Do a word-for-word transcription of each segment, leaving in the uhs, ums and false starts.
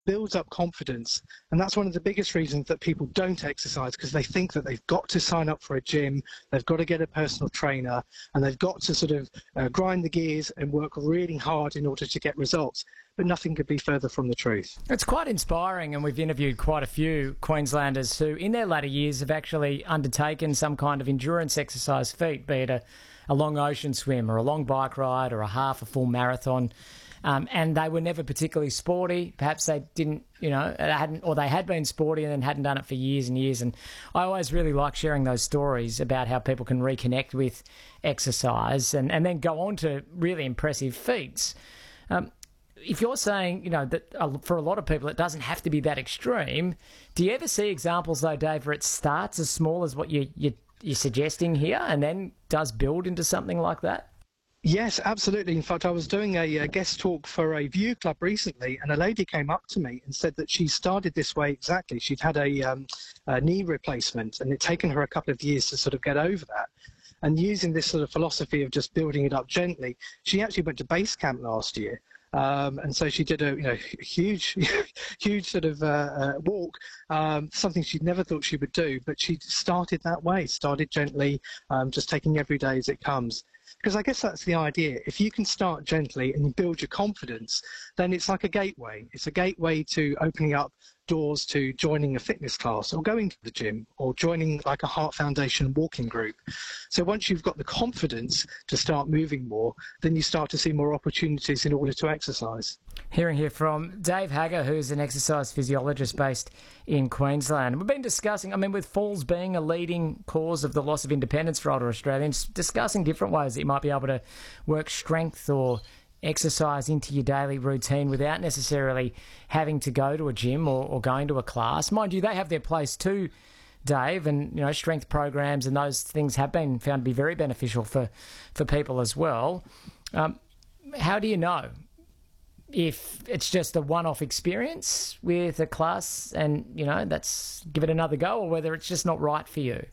builds up confidence. And that's one of the biggest reasons that people don't exercise, because they think that they've got to sign up for a gym, they've got to get a personal trainer, and they've got to sort of uh, grind the gears and work really hard in order to get results. But nothing could be further from the truth. It's quite inspiring, and we've interviewed quite a few Queenslanders who, in their latter years, have actually undertaken some kind of endurance exercise feat, be it a, a long ocean swim or a long bike ride or a half a full marathon. Um, and they were never particularly sporty. Perhaps they didn't, you know, hadn't, or they had been sporty and then hadn't done it for years and years. And I always really like sharing those stories about how people can reconnect with exercise and, and then go on to really impressive feats. Um, if you're saying, you know, that uh, for a lot of people it doesn't have to be that extreme, do you ever see examples, though, Dave, where it starts as small as what you, you, you're suggesting here and then does build into something like that? Yes, absolutely. In fact, I was doing a, a guest talk for a View Club recently, and a lady came up to me and said that she started this way exactly. She'd had a, um, a knee replacement, and it'd taken her a couple of years to sort of get over that. And using this sort of philosophy of just building it up gently, she actually went to base camp last year. Um, and so she did a you know huge, huge sort of uh, uh, walk, um, something she'd never thought she would do. But she started that way, started gently, um, just taking every day as it comes. Because I guess that's the idea. If you can start gently and you build your confidence, then it's like a gateway. It's a gateway to opening up doors to joining a fitness class or going to the gym or joining like a Heart Foundation walking group. So once you've got the confidence to start moving more, then you start to see more opportunities in order to exercise. Hearing here from Dave Hagger, who's an exercise physiologist based in Queensland. We've been discussing, I mean, with falls being a leading cause of the loss of independence for older Australians, discussing different ways that you might be able to work strength or exercise into your daily routine without necessarily having to go to a gym or, or going to a class. Mind you, they have their place too, Dave, and you know, strength programs and those things have been found to be very beneficial for, for people as well. Um, how do you know if it's just a one-off experience with a class and, you know, that's give it another go, or whether it's just not right for you?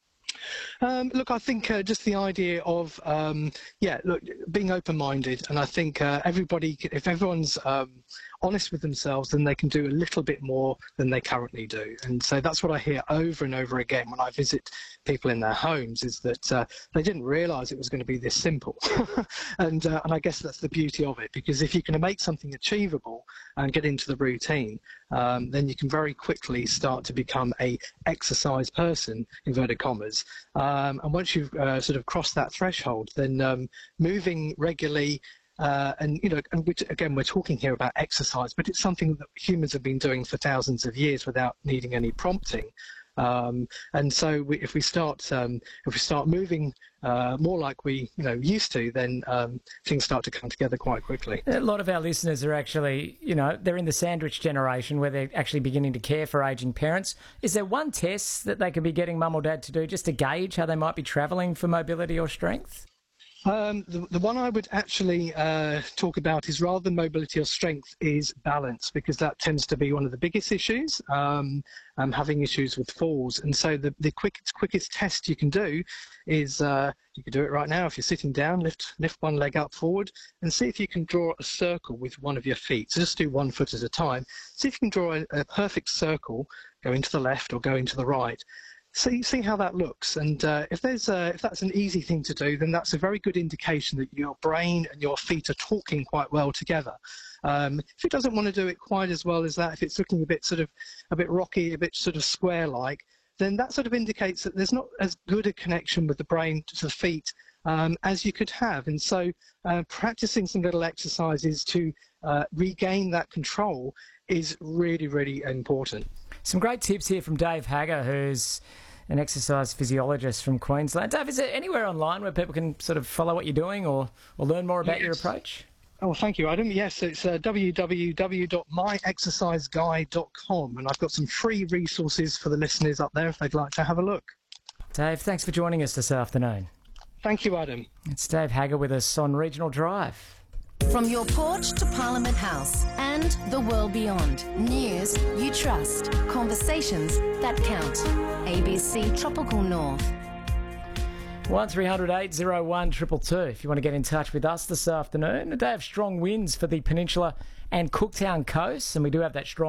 Um, look, I think uh, just the idea of, um, yeah, look, being open-minded, and I think uh, everybody, if everyone's um, honest with themselves, then they can do a little bit more than they currently do. And so that's what I hear over and over again when I visit people in their homes, is that uh, they didn't realise it was going to be this simple. and uh, and I guess that's the beauty of it, because if you can make something achievable and get into the routine, um, then you can very quickly start to become a exercise person, inverted commas. Um, and once you've uh, sort of crossed that threshold, then um, moving regularly, uh, and you know, and we, again, we're talking here about exercise, but it's something that humans have been doing for thousands of years without needing any prompting. Um, and so we, if we start um, if we start moving uh, more like we you know used to, then um, things start to come together quite quickly. A lot of our listeners are actually, you know, they're in the sandwich generation where they're actually beginning to care for ageing parents. Is there one test that they could be getting mum or dad to do just to gauge how they might be travelling for mobility or strength? Um, the, the one I would actually uh, talk about is, rather than mobility or strength, is balance, because that tends to be one of the biggest issues, um, um, having issues with falls. And so the, the quickest, quickest test you can do is, uh, you can do it right now if you're sitting down, lift, lift one leg up forward and see if you can draw a circle with one of your feet. So just do one foot at a time. See if you can draw a, a perfect circle, going to the left or going to the right. See, see how that looks, and uh, if there's a, if that's an easy thing to do, then that's a very good indication that your brain and your feet are talking quite well together. Um, if it doesn't want to do it quite as well as that, if it's looking a bit sort of a bit rocky, a bit sort of square-like, then that sort of indicates that there's not as good a connection with the brain to the feet um, as you could have. And so uh, practicing some little exercises to uh, regain that control is really, really important. Some great tips here from Dave Hagger, who's an exercise physiologist from Queensland. Dave, is there anywhere online where people can sort of follow what you're doing or, or learn more about yes. your approach? Oh, thank you, Adam. Yes, it's uh, w w w dot my exercise guy dot com, and I've got some free resources for the listeners up there if they'd like to have a look. Dave, thanks for joining us this afternoon. Thank you, Adam. It's Dave Hagger with us on Regional Drive. From your porch to Parliament House and the world beyond. News you trust. Conversations that count. A B C Tropical North. one three hundred eight oh one two two two if you want to get in touch with us this afternoon. A day of strong winds for the Peninsula and Cooktown coast, and we do have that strong